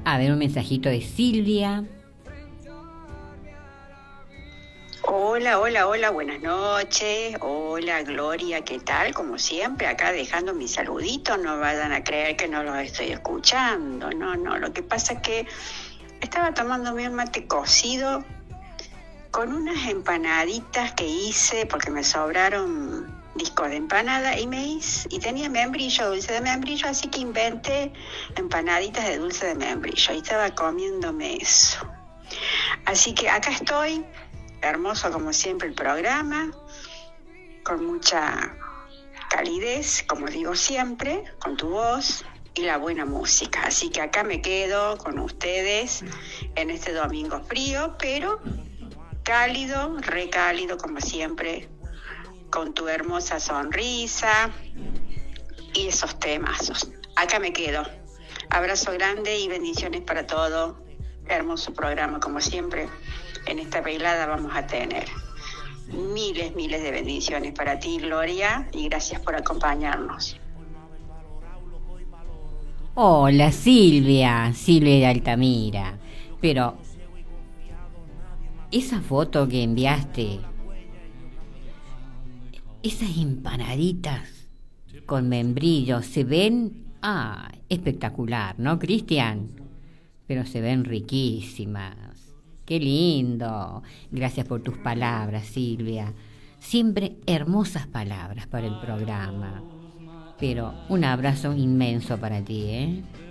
A ver, un mensajito de Silvia. Hola, hola, hola, buenas noches. Hola, Gloria, ¿qué tal? Como siempre, acá dejando mi saludito, no vayan a creer que no los estoy escuchando. No, no, lo que pasa es que estaba tomándome un mate cocido con unas empanaditas que hice porque me sobraron discos de empanada y tenía membrillo, dulce de membrillo, así que inventé empanaditas de dulce de membrillo y estaba comiéndome eso. Así que acá estoy, hermoso como siempre el programa, con mucha calidez, como digo siempre, con tu voz y la buena música. Así que acá me quedo con ustedes en este domingo frío, pero cálido, recálido como siempre, con tu hermosa sonrisa y esos temazos. Acá me quedo. Abrazo grande y bendiciones para todo. Hermoso programa como siempre. En esta velada vamos a tener miles de bendiciones para ti, Gloria, y gracias por acompañarnos. Hola, Silvia. Silvia de Altamira. Pero esa foto que enviaste, esas empanaditas con membrillo, se ven, espectacular, ¿no, Cristian? Pero se ven riquísimas. Qué lindo. Gracias por tus palabras, Silvia. Siempre hermosas palabras para el programa. Pero un abrazo inmenso para ti, ¿eh?